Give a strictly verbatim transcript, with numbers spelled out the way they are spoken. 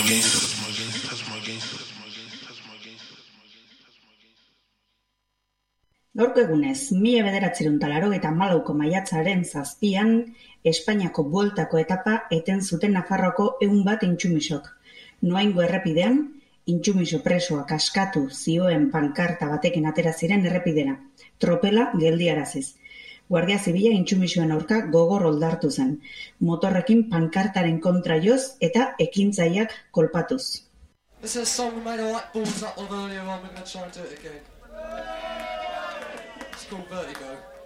Gaurko egunez, mila bederatziehun eta laurogeita hamalauko maiatzaren zazpian, Espainiako bueltako etapa eten zuten Nafarroako ehun bat intsumisok. Noaingo errepidean, intsumiso presoak askatu zioen pankarta batekin atera ziren errepidera, tropela geldiaraziz. Guardia Zibila intsumisoen aurka gogor oldartu zen, motorrekin pankartaren kontra joz eta ekintzaileak kolpatuz. This is a song we made a light balls up of earlier on, we're going to try and do it again. It's called Vertigo.